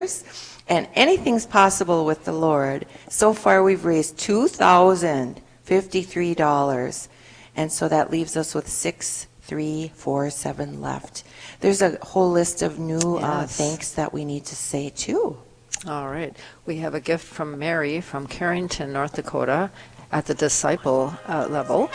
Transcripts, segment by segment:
And anything's possible with the Lord. So far, we've raised $2,053. And so that leaves us with 6,347 left. There's a whole list of new thanks that we need to say, too. All right. We have a gift from Mary from Carrington, North Dakota, at the disciple level.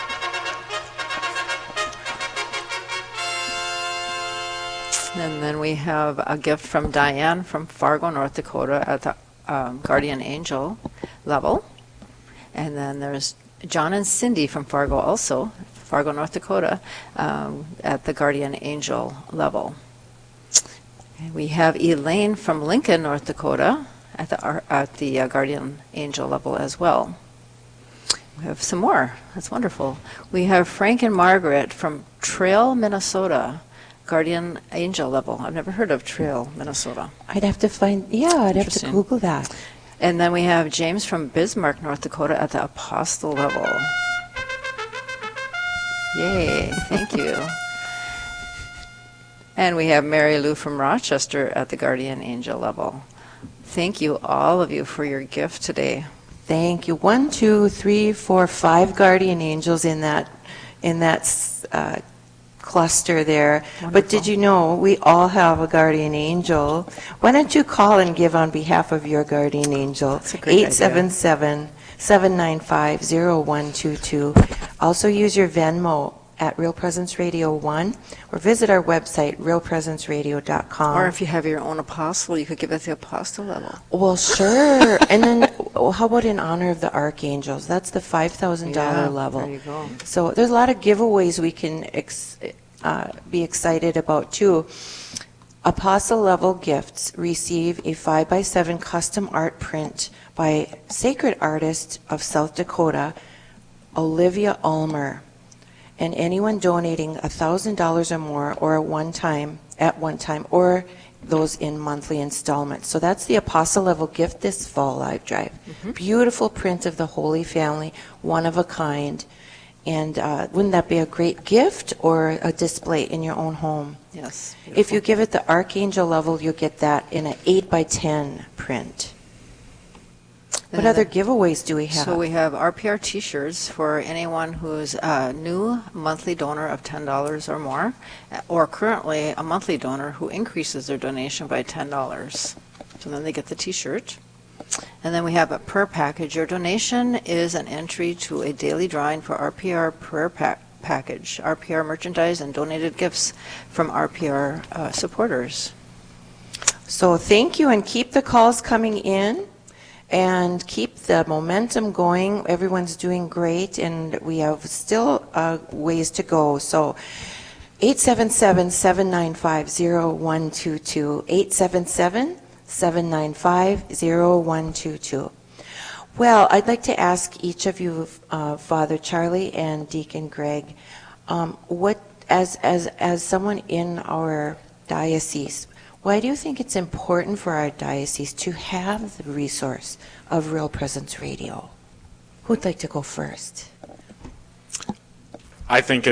And then we have a gift from Diane from Fargo, North Dakota, at the Guardian Angel level. And then there's John and Cindy from Fargo also, Fargo, North Dakota, at the Guardian Angel level. And we have Elaine from Lincoln, North Dakota, at the Guardian Angel level as well. We have some more. That's wonderful. We have Frank and Margaret from Trail, Minnesota, Guardian Angel level. I've never heard of Trail, Minnesota. I'd have to Google that. And then we have James from Bismarck, North Dakota, at the Apostle level. Yay, thank you. And we have Mary Lou from Rochester at the Guardian Angel level. Thank you, all of you, for your gift today. Thank you. 1, 2, 3, 4, 5 guardian angels in that cluster there. Wonderful. But did you know we all have a guardian angel? Why don't you call and give on behalf of your guardian angel? That's a great 877-795-0122. Also use your Venmo at Real Presence Radio 1 or visit our website, realpresenceradio.com. Or if you have your own apostle, you could give it the apostle level. Well, sure. And then how about in honor of the archangels? That's the $5,000 level. There you go. So there's a lot of giveaways we can be excited about, too. Apostle level gifts receive a 5x7 custom art print by sacred artist of South Dakota, Olivia Ulmer. And anyone donating $1,000 or more, or at one time, or those in monthly installments. So that's the Apostle level gift this fall live drive. Mm-hmm. Beautiful print of the Holy Family, one of a kind. And wouldn't that be a great gift or a display in your own home? Yes. Beautiful. If you give it the Archangel level, you'll get that in an 8x10 print. What other giveaways do we have? So we have RPR t-shirts for anyone who's a new monthly donor of $10 or more, or currently a monthly donor who increases their donation by $10. So then they get the t-shirt. And then we have a prayer package. Your donation is an entry to a daily drawing for RPR prayer package, RPR merchandise, and donated gifts from RPR supporters. So thank you, and keep the calls coming in. And keep the momentum going. Everyone's doing great, and we have still ways to go. So 877-795-0122, 877-795-0122. Well, I'd like to ask each of you, Father Charlie and Deacon Greg, what as someone in our diocese, why do you think it's important for our diocese to have the resource of Real Presence Radio? Who'd like to go first? I think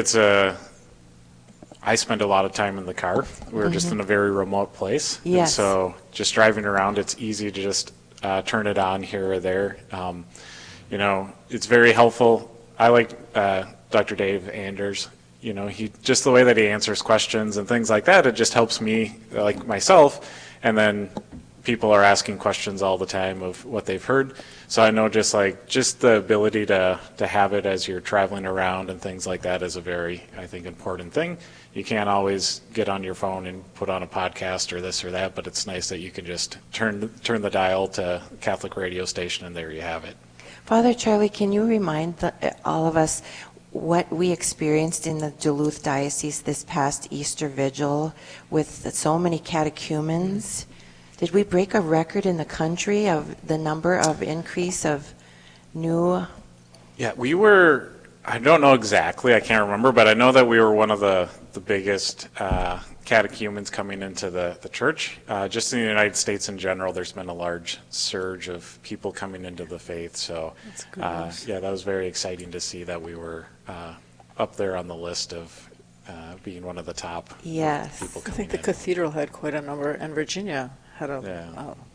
I spend a lot of time in the car. We're just in a very remote place. Yes. And so just driving around, it's easy to just turn it on here or there. It's very helpful. I like Dr. Dave Anders. He just the way that he answers questions and things like that, it just helps me, like myself, and then people are asking questions all the time of what they've heard. So I know just the ability to have it as you're traveling around and things like that is a very, I think, important thing. You can't always get on your phone and put on a podcast or this or that, but it's nice that you can just turn the dial to Catholic radio station and there you have it. Father Charlie, can you remind all of us what we experienced in the Duluth Diocese this past Easter Vigil with so many catechumens? Did we break a record in the country of the number of increase of new? Yeah, we were, I don't know exactly, I can't remember, but I know that we were one of the biggest catechumens coming into the church. Just in the United States in general, there's been a large surge of people coming into the faith. So, that was very exciting to see that we were up there on the list of being one of the top people coming I think the cathedral had quite a number, and Virginia had a Yeah.